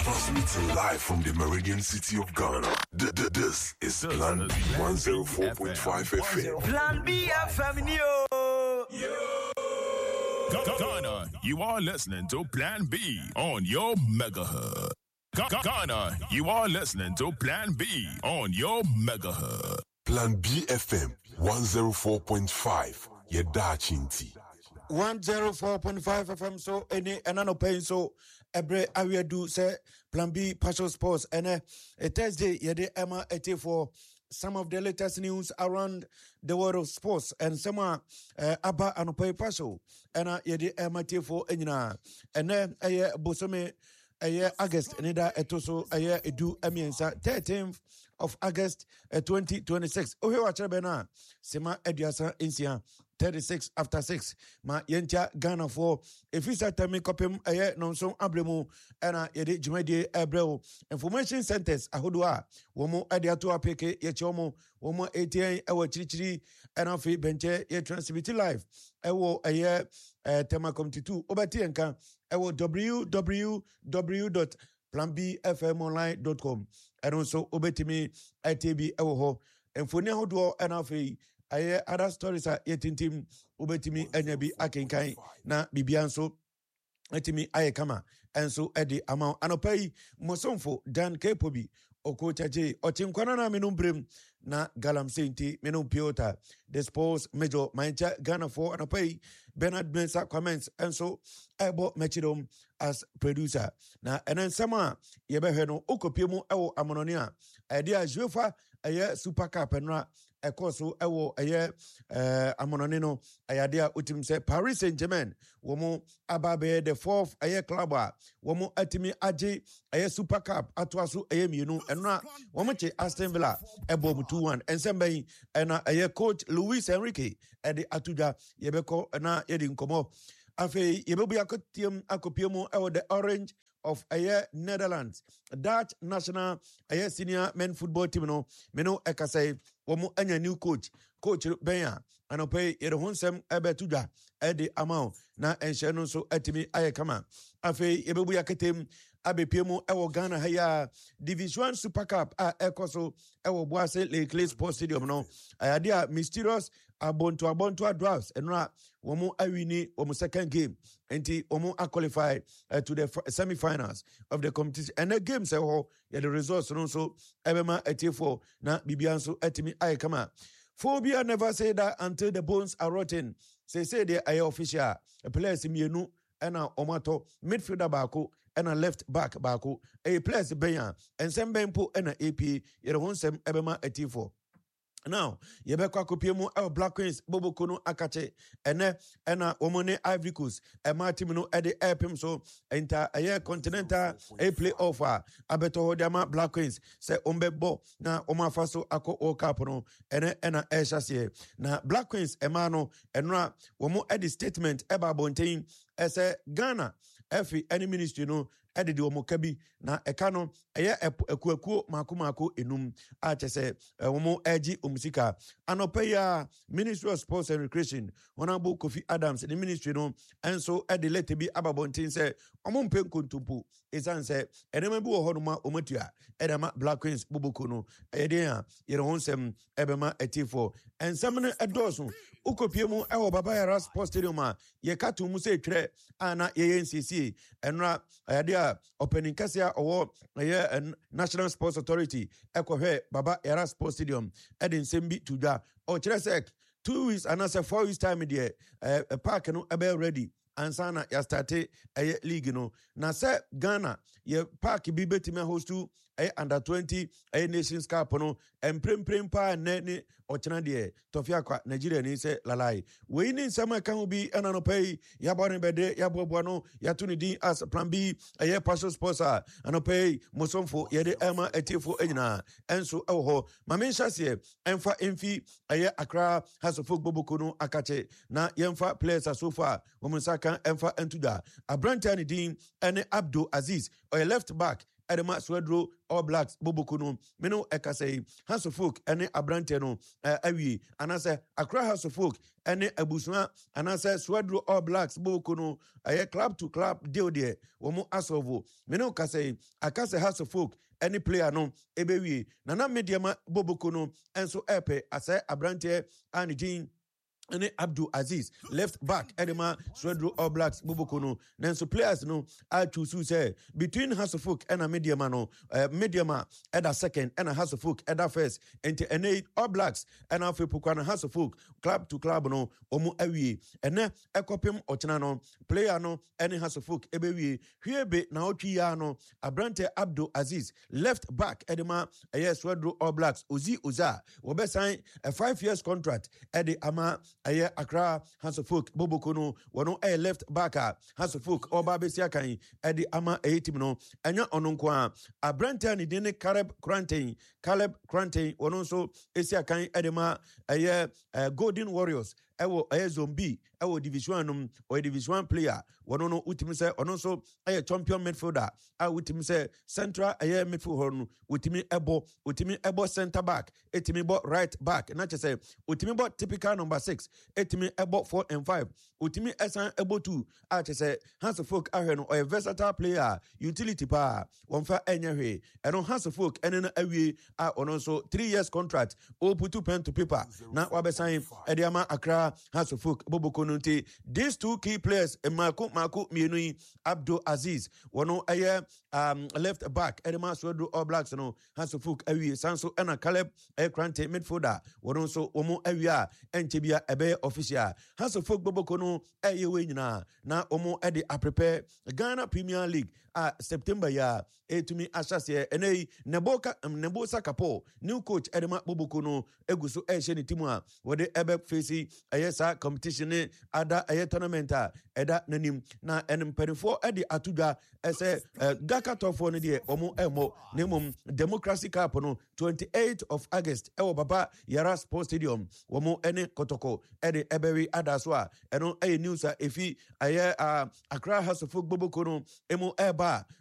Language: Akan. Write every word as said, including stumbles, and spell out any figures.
Transmitting live from the Meridian City of Ghana. D- d- this is Plan B one oh four point five F M. Plan B F M, yo! Ghana, you are listening to Plan B on your megahertz. Ghana, you are listening to Plan B on your megahertz. Plan B F M one oh four point five. Yeda Chinti. one oh four point five F M, so any anano pain so ebre awia do say Plan B Partial Sports and a Thursday yede Emma eighty for some of the latest news around the world of sports and some uh, Abba anopai partial and uh, yede Emma eighty for enyina and then aye bosome aye August nida etoso aye edu emiensa thirteenth of August uh, twenty twenty-six ohe wa chere bena sema eduasa insia thirty-six after six ma yentia Ghana for efisa temi kopem aye nonso abremu ana yede jumade ebreu information centers ahodo a womo ade ato apeke ye chomo womo A T N ewo chirichiri ana fe benche ye transmit live ewo aye uh, tema committee two obati enka ewo w w w dot plan b f m online dot com and also obetimi I T B ewo ho enfoni ahodo ana fe aye other stories are yetintim ubetimi enyabi akenkan na bibianso etimi aye kama enso edi amount anopai mosomfo Dan Kepobi okochaje ochinkwana na menumbrem na galamsenti menum piota the sports major mancha Ghana for anopai Bernard Mensah comments enso ebo mechidom as producer na enen sama yebehwe no okopiemu ewo amononia ede a juefa aye super cup enra ekoso ewo aye eh amonone no ayade a utim se Paris Saint-Germain womo ababe the fourth aye club a womo atimi age aye super cup atwaso aye mienu enra womo che Aston Villa ebo two one ensembe ena aye coach Luis Enrique ede atuja yebeko na yedi nkomo afi yebebu akotiam akopiemu ewo the Orange of aye Netherlands Dutch national aye senior men football team no meno ekasai womo anya new coach coach Benya anope yere honsem ebetuja edi amount na enhye no so atimi aye kama afi yebebu yaketem abepiemu ewo Ghana haya Division one Super Cup a ekoso ewo Boase Leclerc Sports Stadium no ayade a mysterious abonto abonto drafts enra womo awini womo second game enti womo qualify uh, to the f- semi-finals of the competition and the game say ho yeah the results no so ebema eighty-four na bibianso etimi aye kama phobia never say that until the bones are rotten say say they are official a players mienu ena omato midfielder baako ena left back baako a players benya ensembe mpo ena A P yere honsem ebema eighty-four. Now, yebekwa kopiemu el Black Queens Bobo Kono akache ene ena omone Ivory Coast e team no ede epim so enta aye continental a playoff a abeto hodama Black Queens se ombebo na omafaso ako o cup no ene ena e chassie na Black Queens emano enra womo ede statement eba bontain ese Ghana efi any ministry no ede di womo kabi na eka no eye ekuakuo makomako enum a chese womo eji musika anopeya Ministry of Sports and Recreation Honorable Kofi Adams the ministry no enso e de let bi ababontin say omompe nkontumpu esan say enema bi wo honoma omatua edema Black Queens Boboko no eden a yere honsem ebema eighty-four ensem no edoso ukopiemu e wo Baba Yara Sports Stadium a ye katu mu say twere ana ye N C C enra ayade a opening kasia owo ye National Sports Authority ekohwe Baba Yara Sports Stadium eden sembi tuja o kire say two weeks and as a four weeks time there uh, a park no ebe ready ansana ya start a league no na say Ghana ye park bi betime host to a under twenty a Nations Cup no empremprem pa ne ne ochena de tofia kwa Nigeria ni say lalai we ni nsama kan bi ana no pay ya bone bede ya bobo no ya tuni din as Plan B a partial sponsor ana pay mosomfo ye de ema etifo enyina enso ewo ho mamensha se emfa emfi a Accra House of Football Boboko no akache na yemfa players so far womensa kan emfa entuda abranta ni din ene Abdul Aziz or left back edema Swedro All Blacks Boboko no me no eka say House of Folk ene abrante no awie anase Accra House of Folk ene abusua anase Swedro All Blacks Boboko no aye club to club deal there wo mo asovo me no ka say akase House of Folk any player no ebewie nana mediama Boboko no enso epe ase abrante anijin Ane Abdul Aziz left back edema Swedro All Blacks Boboko no nanso players no I choose say between House of Folk and a Mediama no uh, Mediama at a second and a House of Folk at a first and ene All Blacks and a Fepukwana House of Folk club to club no omu awie ene ekopem ochina no player no any House of Folk ebewie hwebe na otwi ya no abrante Abdul Aziz left back edema eh, Swedro All Blacks Ozi Oza wo be sign a five years contract edi ama aye Accra House of Folk Boboko no wono e left back House of Folk oba besia kan edi ama e team no enya ono nko a abrante ni de ne Caleb Quarantine Caleb Quarantine wono so esia kan edi ma aye uh, Golden Warriors ewo aye Zombie ewo division anum o division one player wono no utimi se ono so aye champion midfielder a utimi se central aye midfielder no utimi ebo utimi ebo center back etimi bo right back na che say utimi bo typical number six etimi ebo four and five utimi esan ebo two a che say House of Folk ahwe no o versatile player utility pa wonfa enya hwe eno House of Folk ene na awie a ono so three years contract o put pen to paper na wabesan ediama Accra House of Folk Boboko no nti these two key players Marco Marco Mienui Abdul Aziz wono aye um left back edema Swedro All Blacks no House of Folk awie sanso ena Caleb e Quarante midfielder wono so omo awie a enchebia ebe official House of Folk Boboko no eye we nyina na omo e de prepare Ghana Premier League a September ya etumi ashase enei Neboka Nebosa Kapo new coach edema Boboko no eguso e hye ne timu a wode ebe face ayesa competition ne ada aye tournament a eda nanim na enmpernifo e de atudwa ese uh, Gaka tofo ne de omo emo nemum Democracy Cup no twenty-eighth of August e wo Baba Yara Sports Stadium womo ene Kotoko e de ebewi adaso a eno aye news a efi aye uh, Accra House of Folk Boboko no emo eba